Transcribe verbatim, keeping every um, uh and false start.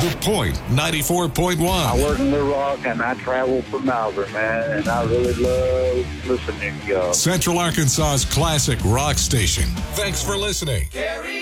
The Point ninety-four point one. I work in Little Rock and I travel from Malvern, man, and I really love listening to y'all. Central Arkansas's classic rock station. Thanks for listening. Gary.